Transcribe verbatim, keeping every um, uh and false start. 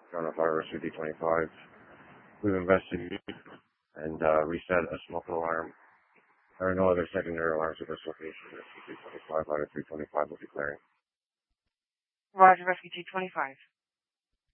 coronavirus D twenty-five. We've investigated and uh, reset a smoke alarm. There are no other secondary alarms at this location. D twenty-five out of three twenty-five will be clearing. Roger, Rescue two twenty-five.